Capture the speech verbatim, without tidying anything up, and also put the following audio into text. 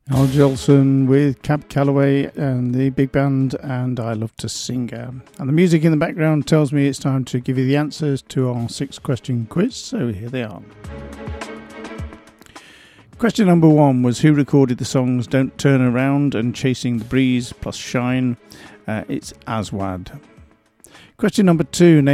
Al Jolson with Cab Calloway and the big band and I Love to Sing. And the music in the background tells me it's time to give you the answers to our six question quiz, so here they are. Question number one was who recorded the songs Don't Turn Around and Chasing the Breeze plus Shine? Uh, it's Aswad. Question number two,